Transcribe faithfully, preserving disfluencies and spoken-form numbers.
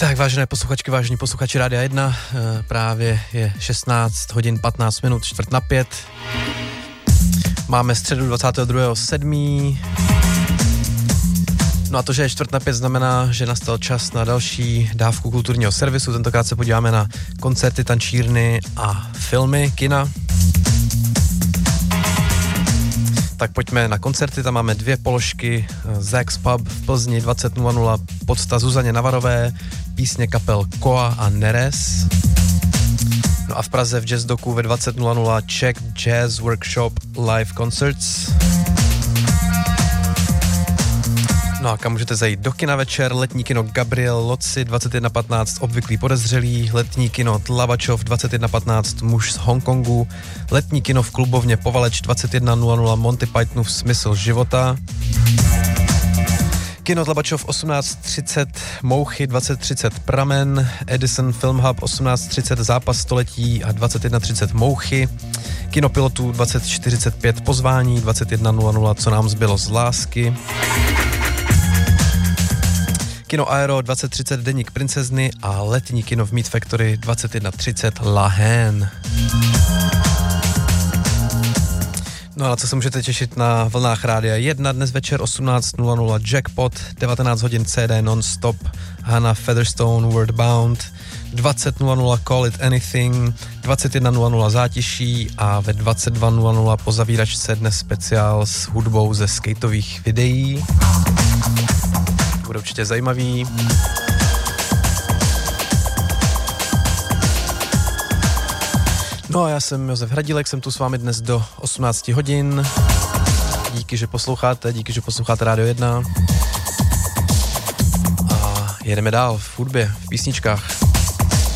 Tak, vážené posluchačky, vážení posluchači Rádia jedna, právě je šestnáct hodin patnáct minut, čtvrt na pět. Máme středu dvacátého druhého sedmého No a to, že je čtvrt na pět, znamená, že nastal čas na další dávku kulturního servisu. Tentokrát se podíváme na koncerty, tančírny a filmy, kina. Tak pojďme na koncerty, tam máme dvě položky. Zax Pub v Plzni dvacet nula nula, podsta Zuzaně Navarové, písně kapel Koa a Neres. No a v Praze v Jazz Doku ve dvacet nula nula Czech Jazz Workshop Live Concerts. No a kam můžete zajít do kina večer? Letní kino Gabriel Loci dvacet jedna patnáct Obvyklý podezřelý, letní kino Tlabačov dvacet jedna patnáct Muž z Hongkongu, letní kino v klubovně Povaleč dvacet jedna nula nula Monty Pythonův Smysl života, kino Tlabačov osmnáct třicet Mouchy dvacet třicet Pramen, Edison Film Hub osmnáct třicet Zápas století a dvacet jedna třicet Mouchy, kino Pilotů dvacet čtyřicet pět Pozvání, dvacet jedna nula nula Co nám zbylo z lásky, kino Aero dvacet třicet Deník princezny a letní kino v Meat Factory dvacet jedna třicet La Haine. No a co se můžete těšit na vlnách Rádia jedna dnes večer osmnáct nula nula Jackpot, devatenáct hodin C D non-stop Hannah Featherstone Wordbound, dvacet nula nula Call It Anything, dvacet jedna nula nula Zátiší a ve dvacet dva nula nula po zavíračce dnes speciál s hudbou ze skateových videí. Bude určitě zajímavý. No a já jsem Josef Hradílek, jsem tu s vámi dnes do osmnáct hodin. Díky, že posloucháte, díky, že posloucháte Rádio jedna. A jedeme dál v hudbě, v písničkách.